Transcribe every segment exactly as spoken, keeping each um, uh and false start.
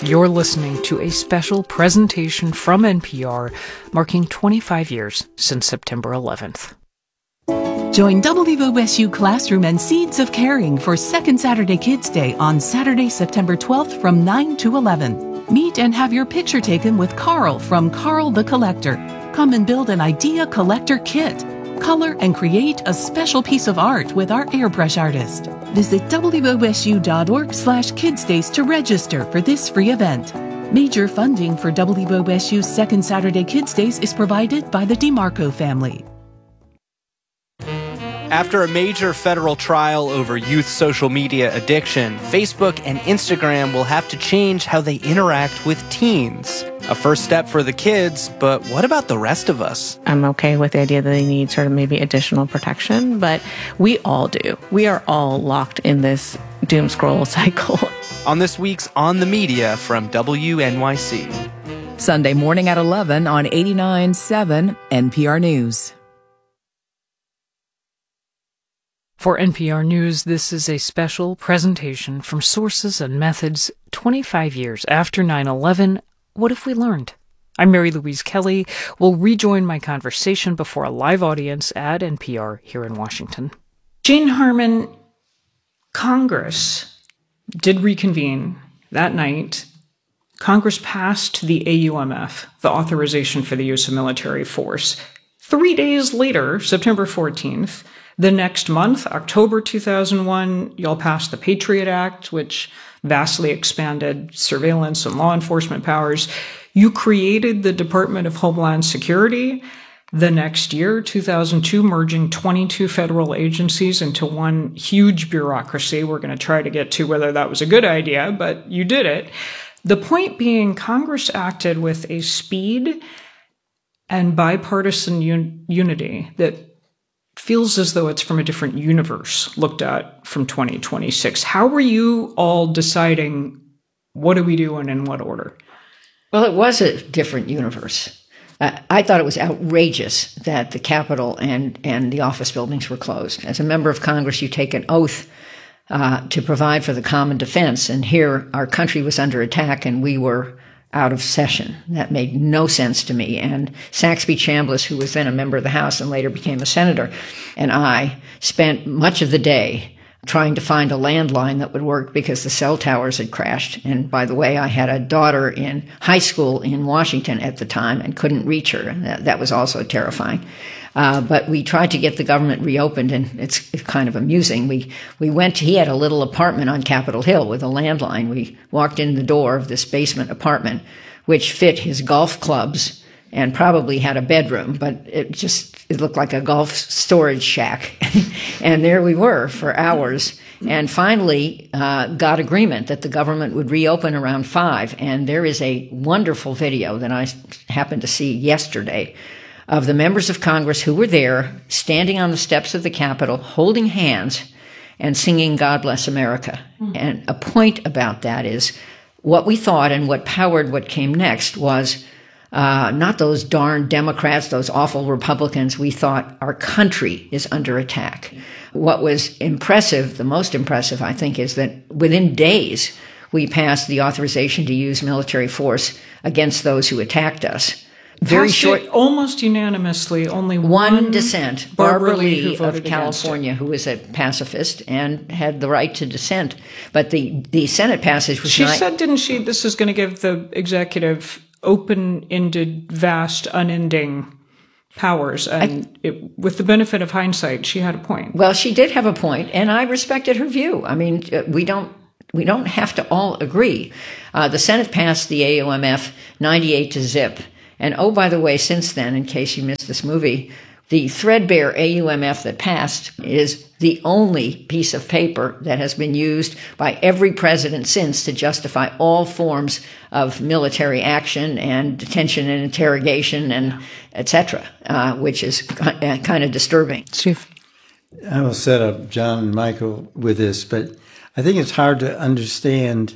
You're listening to a special presentation from N P R marking twenty-five years since September eleventh. Join W O S U Classroom and Seeds of Caring for Second Saturday Kids Day on Saturday, September twelfth from nine to eleven. Meet and have your picture taken with Carl from Carl the Collector. Come and build an idea collector kit. Color and create a special piece of art with our airbrush artist. Visit W O S U dot org slash Kids Days to register for this free event. Major funding for W O S U's Second Saturday Kids Days is provided by the DeMarco family. After a major federal trial over youth social media addiction, Facebook and Instagram will have to change how they interact with teens. A first step for the kids, but what about the rest of us? I'm okay with the idea that they need sort of maybe additional protection, but we all do. We are all locked in this doom scroll cycle. On this week's On the Media from W N Y C. Sunday morning at eleven on eighty-nine point seven N P R News. For N P R News, this is a special presentation from Sources and Methods twenty-five years after nine eleven. What have we learned? I'm Mary Louise Kelly. We'll rejoin my conversation before a live audience at N P R here in Washington. Jane Harman, Congress did reconvene that night. Congress passed the A U M F, the authorization for the use of military force. Three days later, September fourteenth, the next month, October two thousand one, y'all passed the Patriot Act, which vastly expanded surveillance and law enforcement powers. You created the Department of Homeland Security the next year, two thousand two, merging twenty-two federal agencies into one huge bureaucracy. We're going to try to get to whether that was a good idea, but you did it. The point being, Congress acted with a speed and bipartisan un- unity that feels as though it's from a different universe looked at from twenty twenty-six. How were you all deciding what do we do and in what order? Well, it was a different universe. Uh, I thought it was outrageous that the Capitol and, and the office buildings were closed. As a member of Congress, you take an oath uh, to provide for the common defense, and here our country was under attack and we were out of session. That made no sense to me. And Saxby Chambliss, who was then a member of the House and later became a senator, and I spent much of the day trying to find a landline that would work because the cell towers had crashed. And by the way, I had a daughter in high school in Washington at the time and couldn't reach her. That, that was also terrifying. Uh, but we tried to get the government reopened, and it's, it's kind of amusing. We we went to, he had a little apartment on Capitol Hill with a landline. We walked in the door of this basement apartment, which fit his golf clubs and probably had a bedroom, but it just, it looked like a golf storage shack. And there we were for hours, and finally uh, got agreement that the government would reopen around five. And there is a wonderful video that I happened to see yesterday of the members of Congress who were there, standing on the steps of the Capitol, holding hands and singing God Bless America. Mm-hmm. And a point about that is what we thought and what powered what came next was uh, not those darn Democrats, those awful Republicans. We thought our country is under attack. What was impressive, the most impressive, I think, is that within days, we passed the authorization to use military force against those who attacked us. Very short, almost unanimously, only one, one dissent. Barbara, Barbara Lee, Lee of California, who was a pacifist and had the right to dissent. But the, the Senate passage was She not, said, didn't she, this is going to give the executive open-ended, vast, unending powers. And I, it, with the benefit of hindsight, she had a point. Well, she did have a point, and I respected her view. I mean, we don't we don't have to all agree. Uh, the Senate passed the A U M F ninety-eight to zip. And oh, by the way, since then, in case you missed this movie, the threadbare A U M F that passed is the only piece of paper that has been used by every president since to justify all forms of military action and detention and interrogation and et cetera, uh, which is kind of disturbing. Steve? I will set up John and Michael with this, but I think it's hard to understand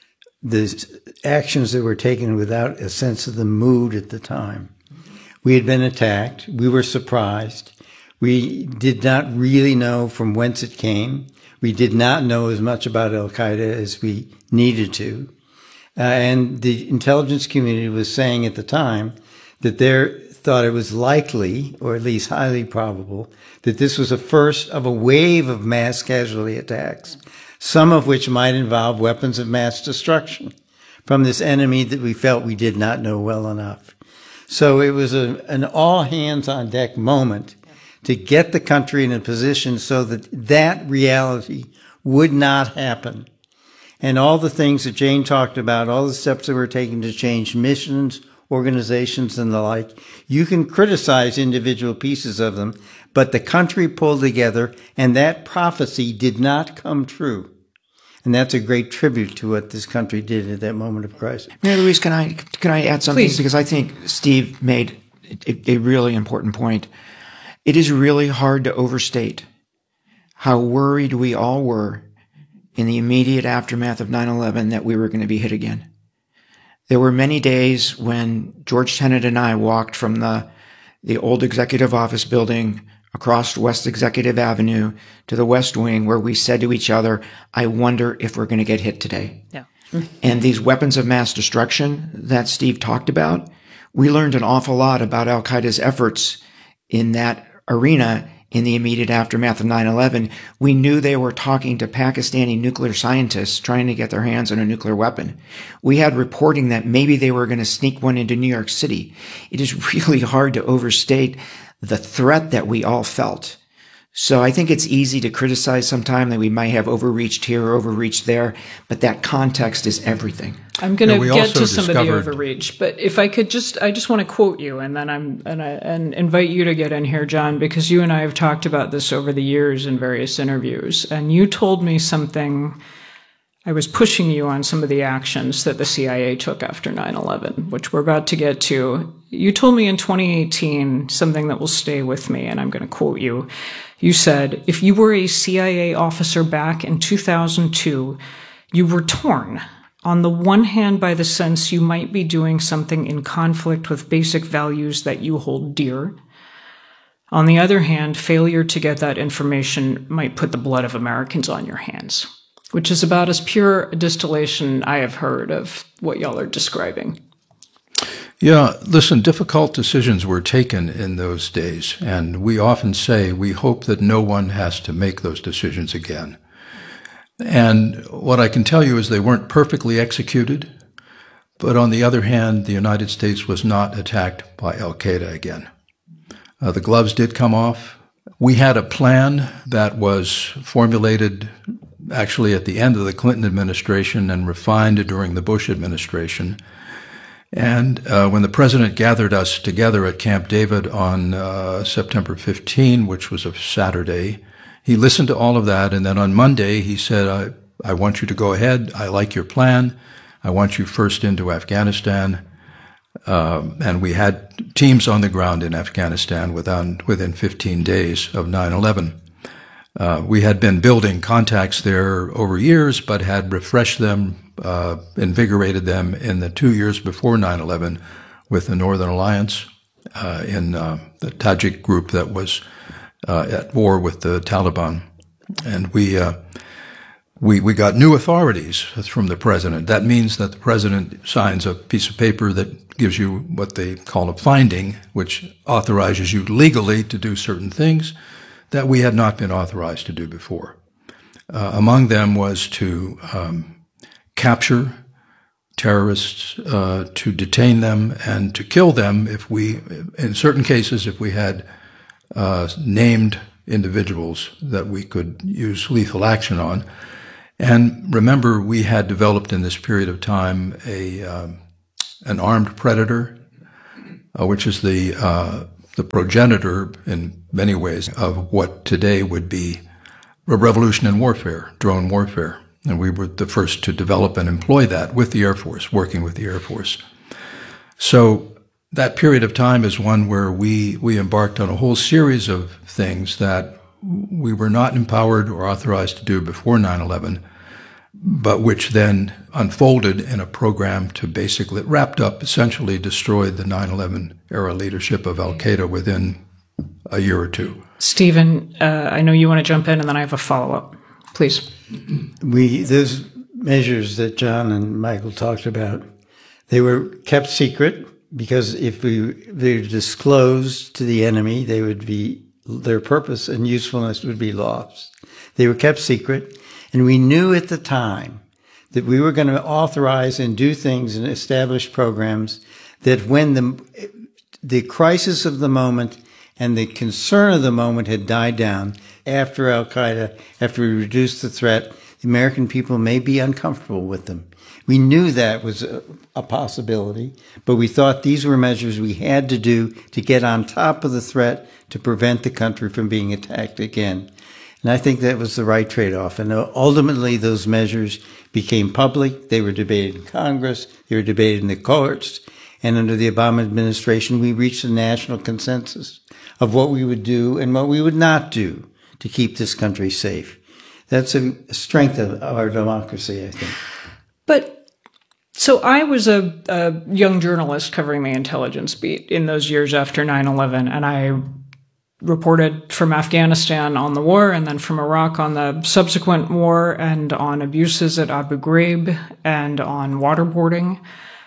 the actions that were taken without a sense of the mood at the time. We had been attacked. We were surprised. We did not really know from whence it came. We did not know as much about Al-Qaeda as we needed to. Uh, and the intelligence community was saying at the time that they thought it was likely, or at least highly probable, that this was a first of a wave of mass casualty attacks, some of which might involve weapons of mass destruction from this enemy that we felt we did not know well enough. So it was a, an all-hands-on-deck moment to get the country in a position so that that reality would not happen. And all the things that Jane talked about, all the steps that were taken to change missions, organizations, and the like, you can criticize individual pieces of them, but the country pulled together, and that prophecy did not come true. And that's a great tribute to what this country did at that moment of crisis. Mary Louise, can I can I add something? Please. Because I think Steve made a, a really important point. It is really hard to overstate how worried we all were in the immediate aftermath of nine eleven that we were going to be hit again. There were many days when George Tenet and I walked from the the old executive office building across West Executive Avenue to the West Wing, where we said to each other, I wonder if we're going to get hit today. Yeah. And these weapons of mass destruction that Steve talked about, we learned an awful lot about al-Qaeda's efforts in that arena in the immediate aftermath of nine eleven. We knew they were talking to Pakistani nuclear scientists trying to get their hands on a nuclear weapon. We had reporting that maybe they were going to sneak one into New York City. It is really hard to overstate the threat that we all felt. So I think it's easy to criticize sometime that we might have overreached here or overreached there, but that context is everything. I'm going to Yeah, get to some of the discovered- overreach, but if I could just, I just want to quote you, and then I'm and, I, and invite you to get in here, John, because you and I have talked about this over the years in various interviews, and you told me something. I was pushing you on some of the actions that the C I A took after nine eleven, which we're about to get to. You told me in twenty eighteen something that will stay with me, and I'm going to quote you. You said, if you were a C I A officer back in two thousand two, you were torn on the one hand by the sense you might be doing something in conflict with basic values that you hold dear. On the other hand, failure to get that information might put the blood of Americans on your hands, which is about as pure a distillation I have heard of what y'all are describing. Yeah, listen, difficult decisions were taken in those days, and we often say we hope that no one has to make those decisions again. And what I can tell you is they weren't perfectly executed, but on the other hand, the United States was not attacked by al-Qaeda again. Uh, the gloves did come off. We had a plan that was formulated actually at the end of the Clinton administration and refined during the Bush administration. And uh, when the president gathered us together at Camp David on uh, September fifteenth, which was a Saturday, he listened to all of that. And then on Monday, he said, I, I want you to go ahead. I like your plan. I want you first into Afghanistan. Uh, and we had teams on the ground in Afghanistan within, within fifteen days of nine eleven. Uh, we had been building contacts there over years, but had refreshed them, uh, invigorated them in the two years before nine eleven with the Northern Alliance uh, in uh, the Tajik group that was uh, at war with the Taliban. And we, uh, we, we got new authorities from the president. That means that the president signs a piece of paper that gives you what they call a finding, which authorizes you legally to do certain things that we had not been authorized to do before. Uh, among them was to um, capture terrorists, uh, to detain them, and to kill them if we, in certain cases, if we had uh, named individuals that we could use lethal action on. And remember, we had developed in this period of time a um, an armed predator, uh, which is the uh, the progenitor in many ways of what today would be a revolution in warfare, drone warfare. And we were the first to develop and employ that with the Air Force, working with the Air Force. So that period of time is one where we, we embarked on a whole series of things that we were not empowered or authorized to do before nine eleven, but which then unfolded in a program to basically, wrapped up, essentially destroyed the nine eleven era leadership of al-Qaeda within a year or two. Stephen, uh, I know you want to jump in, and then I have a follow-up. Please. We there's measures that John and Michael talked about, they were kept secret because if we they were disclosed to the enemy, they would be their purpose and usefulness would be lost. They were kept secret, and we knew at the time that we were going to authorize and do things and establish programs that when the the crisis of the moment and the concern of the moment had died down after Al-Qaeda, after we reduced the threat, the American people may be uncomfortable with them. We knew that was a, a possibility, but we thought these were measures we had to do to get on top of the threat to prevent the country from being attacked again. And I think that was the right trade-off. And ultimately, those measures became public. They were debated in Congress. They were debated in the courts. And under the Obama administration, we reached a national consensus of what we would do and what we would not do to keep this country safe. That's a strength of our democracy, I think. But so I was a, a young journalist covering the intelligence beat in those years after nine eleven, and I reported from Afghanistan on the war and then from Iraq on the subsequent war and on abuses at Abu Ghraib and on waterboarding.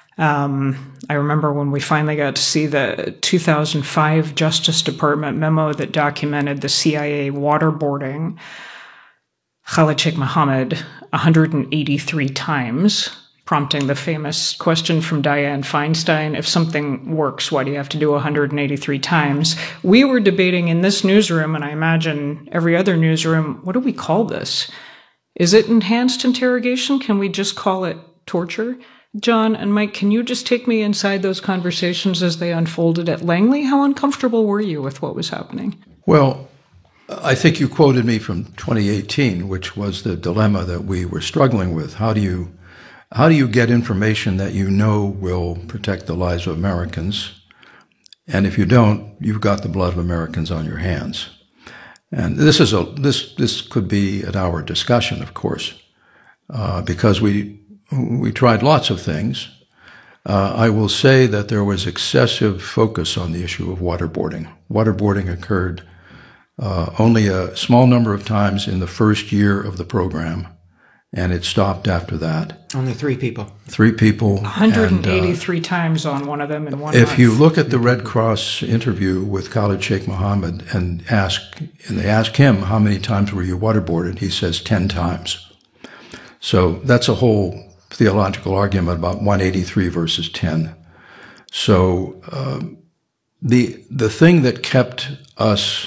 Um, I remember when we finally got to see the two thousand five Justice Department memo that documented the C I A waterboarding Khalid Sheikh Mohammed one hundred eighty-three times, prompting the famous question from Dianne Feinstein, if something works, why do you have to do one hundred eighty-three times? We were debating in this newsroom, and I imagine every other newsroom, what do we call this? Is it enhanced interrogation? Can we just call it torture? John and Mike, can you just take me inside those conversations as they unfolded at Langley? How uncomfortable were you with what was happening? Well, I think you quoted me from twenty eighteen, which was the dilemma that we were struggling with. How do you how do you get information that you know will protect the lives of Americans? And if you don't, you've got the blood of Americans on your hands. And this is a this this could be an hour discussion, of course, uh, because we we tried lots of things. Uh, I will say that there was excessive focus on the issue of waterboarding. Waterboarding occurred Uh, only a small number of times in the first year of the program, and it stopped after that. Only three people. Three people. one hundred eighty-three and, uh, times on one of them in one If month. you look at the Red Cross interview with Khalid Sheikh Mohammed and ask, and they ask him, how many times were you waterboarded? He says ten times. So that's a whole theological argument about one hundred eighty-three versus ten. So um, the the thing that kept us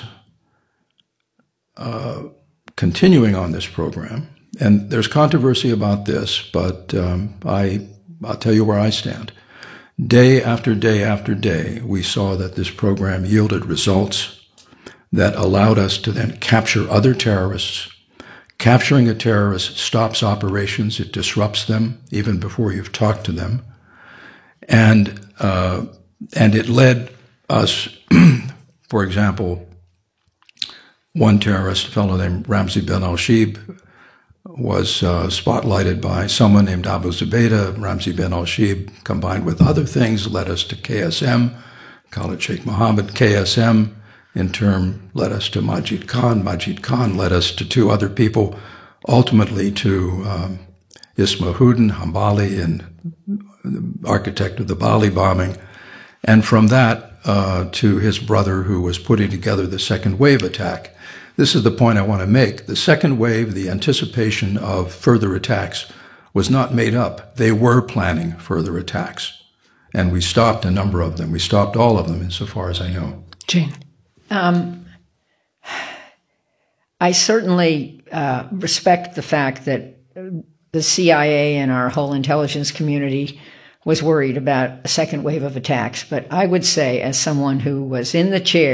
Uh, continuing on this program, and there's controversy about this, but um, I, I'll tell you where I stand. Day after day after day, we saw that this program yielded results that allowed us to then capture other terrorists. Capturing a terrorist stops operations. It disrupts them even before you've talked to them. And, uh, and it led us, for example, one terrorist, a fellow named Ramzi bin al-Shibh, was uh, spotlighted by someone named Abu Zubaydah. Ramzi bin al-Shibh, combined with other things, led us to K S M, Khalid Sheikh Mohammed. K S M, in turn, led us to Majid Khan. Majid Khan led us to two other people, ultimately to um, Ismahuddin Hanbali, and the architect of the Bali bombing. And from that uh, to his brother, who was putting together the second wave attack. This is the point I want to make. The second wave, the anticipation of further attacks, was not made up. They were planning further attacks. And we stopped a number of them. We stopped all of them, insofar as I know. Jane. Um, I certainly uh, respect the fact that the C I A and our whole intelligence community was worried about a second wave of attacks. But I would say, as someone who was in the chair